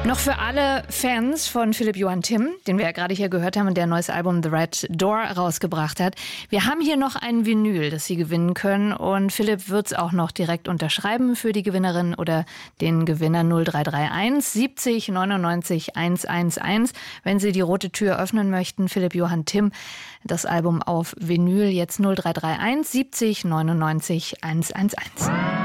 Noch für alle Fans von Philipp Johann Timm, den wir ja gerade hier gehört haben und der ein neues Album The Red Door rausgebracht hat. Wir haben hier noch ein Vinyl, das Sie gewinnen können, und Philipp wird es auch noch direkt unterschreiben für die Gewinnerin oder den Gewinner. 0331 70 99 111. Wenn Sie die rote Tür öffnen möchten, Philipp Johann Timm, das Album auf Vinyl, jetzt 0331 70 99 111.